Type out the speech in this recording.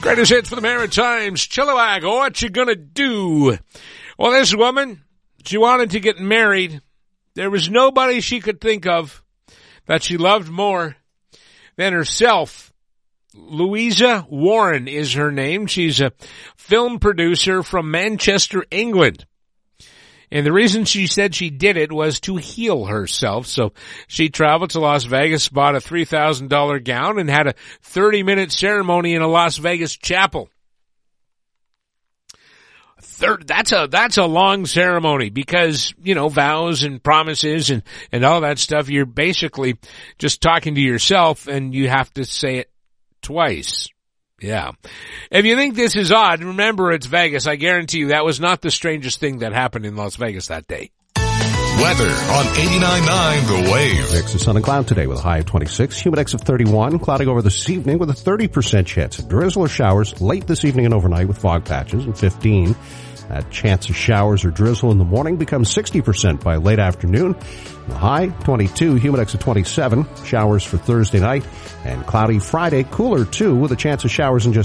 Greatest hits for the Maritimes. Chilliwack, what you gonna do? Well, this woman, she wanted to get married. There was nobody she could think of that she loved more than herself. Louisa Warren is her name. She's a film producer from Manchester, England. And the reason she said she did it was to heal herself. So she traveled to Las Vegas, bought a $3,000 gown, and had a 30-minute ceremony in a Las Vegas chapel. That's a long ceremony because, you know, vows and promises and all that stuff. You're basically just talking to yourself and you have to say it twice. Yeah. If you think this is odd, remember it's Vegas. I guarantee you that was not the strangest thing that happened in Las Vegas that day. Weather on 89.9 The Wave. Mix of sun and cloud today with a high of 26, humidex of 31, clouding over this evening with a 30% chance of drizzle or showers late this evening and overnight with fog patches and 15. That chance of showers or drizzle in the morning becomes 60% by late afternoon. The high, 22, humidex of 27, showers for Thursday night, and cloudy Friday, cooler too with a chance of showers in just